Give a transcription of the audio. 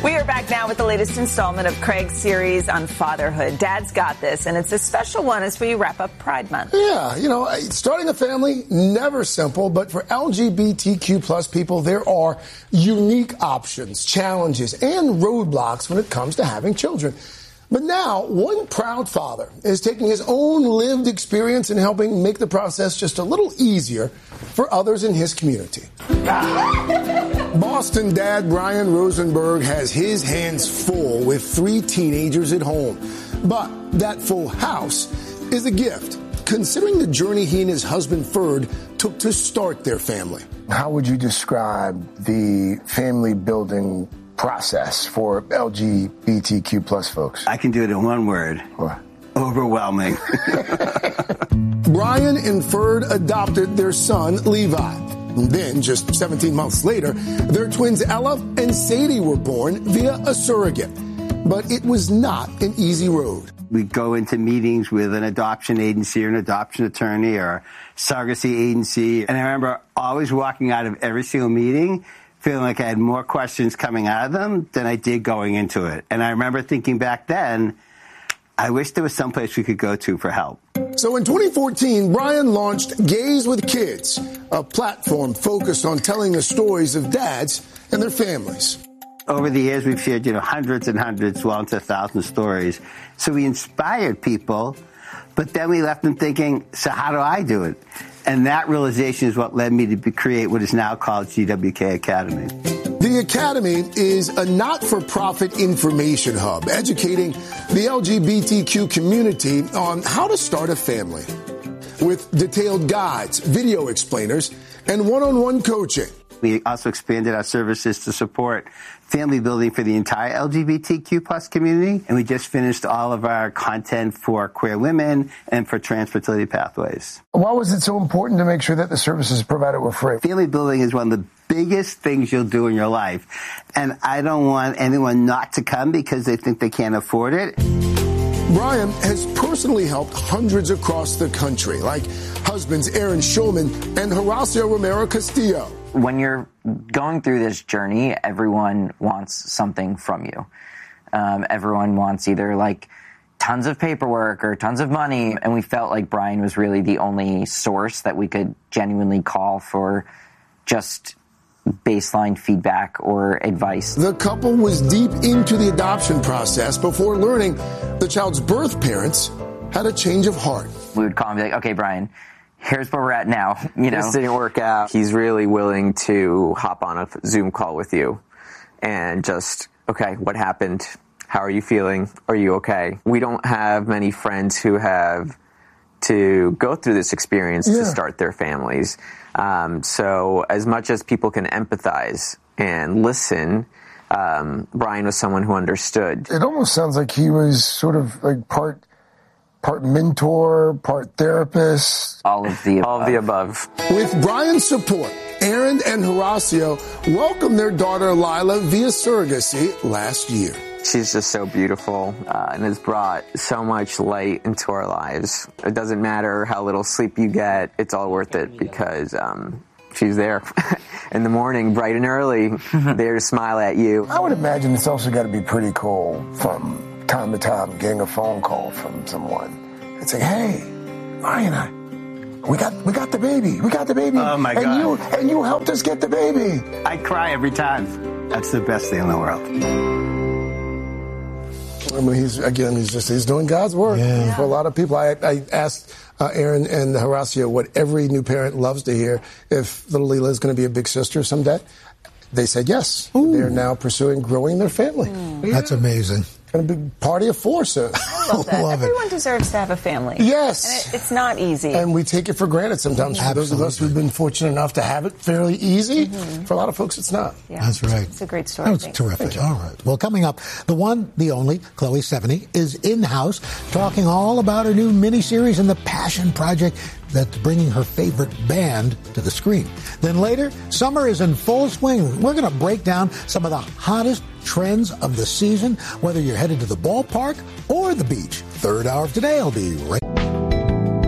We are back now with the latest installment of Craig's series on fatherhood. Dad's Got This, and it's a special one as we wrap up Pride Month. Yeah, you know, starting a family, never simple, but for LGBTQ plus people, there are unique options, challenges, and roadblocks when it comes to having children. But now, one proud father is taking his own lived experience and helping make the process just a little easier for others in his community. Boston dad Brian Rosenberg has his hands full with 3 teenagers at home. But that full house is a gift, considering the journey he and his husband Ferd took to start their family. How would you describe the family building process for LGBTQ plus folks? I can do it in one word. What? Overwhelming. Brian and Ferd adopted their son, Levi. And then, just 17 months later, their twins Ella and Sadie were born via a surrogate. But it was not an easy road. We go into meetings with an adoption agency or an adoption attorney or surrogacy agency. And I remember always walking out of every single meeting feeling like I had more questions coming out of them than I did going into it. And I remember thinking back then, I wish there was someplace we could go to for help. So in 2014, Brian launched Gays with Kids, a platform focused on telling the stories of dads and their families. Over the years, we've shared, hundreds and hundreds, well into 1,000 stories. So we inspired people, but then we left them thinking, so how do I do it? And that realization is what led me to create what is now called GWK Academy. The Academy is a not-for-profit information hub educating the LGBTQ community on how to start a family, with detailed guides, video explainers, and one-on-one coaching. We also expanded our services to support family building for the entire LGBTQ plus community. And we just finished all of our content for queer women and for trans fertility pathways. Why was it so important to make sure that the services provided were free? Family building is one of the biggest things you'll do in your life. And I don't want anyone not to come because they think they can't afford it. Brian has personally helped hundreds across the country, like husbands Aaron Schulman and Horacio Romero Castillo. When you're going through this journey, everyone wants something from you. Everyone wants either tons of paperwork or tons of money. And we felt like Brian was really the only source that we could genuinely call for just baseline feedback or advice. The couple was deep into the adoption process before learning the child's birth parents had a change of heart. We would call and be like, okay, Brian, here's where we're at now. This didn't work out. He's really willing to hop on a Zoom call with you and just, okay, what happened? How are you feeling? Are you okay? We don't have many friends who have to go through this experience to start their families. So as much as people can empathize and listen, Brian was someone who understood. It almost sounds like he was sort of like part mentor, part therapist. All of the above. With Brian's support, Aaron and Horacio welcomed their daughter Lila via surrogacy last year. She's just so beautiful and has brought so much light into our lives. It doesn't matter how little sleep you get. It's all worth it because she's there in the morning, bright and early, there to smile at you. I would imagine it's also got to be pretty cool from time to time getting a phone call from someone and say, hey, Ryan, we got the baby. We got the baby. Oh, my God. And you helped us get the baby. I cry every time. That's the best thing in the world. I mean, he's doing God's work for a lot of people. I asked Aaron and Horacio what every new parent loves to hear, if little Leela is going to be a big sister someday. They said yes. Ooh. They're now pursuing growing their family. That's amazing. Going to be party of four soon. I love that. Everyone deserves to have a family. Yes. And it's not easy. And we take it for granted sometimes. For those of us who've been fortunate enough to have it fairly easy, for a lot of folks it's not. Yeah. That's right. It's a great story. That was terrific. All right. Well, coming up, the one, the only, Chloe Sevigny is in-house talking all about her new miniseries and the passion project that's bringing her favorite band to the screen. Then later, summer is in full swing. We're going to break down some of the hottest trends of the season, whether you're headed to the ballpark or the beach. Third hour of Today, I'll be right